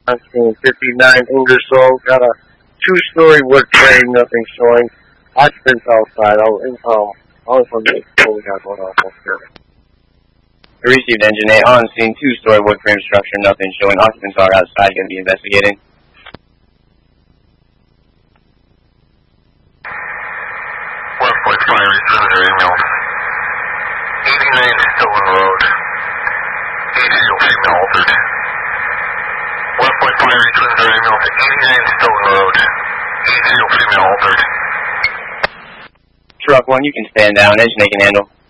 I'm seeing 59 Ingersoll. Got a 2-story wood frame, nothing showing. Occupants outside. I'll inform you what we got going on here. Received engine 8 on scene, 2-story wood frame structure, nothing showing. Occupants are outside, going to be investigating. Westwood Fire Center email. 89 Stone Road. ACO female altered. Westwood Fire Center email to 89 Stone Road. ACO female altered. Truck 1, you can stand down. Engine 8 can handle.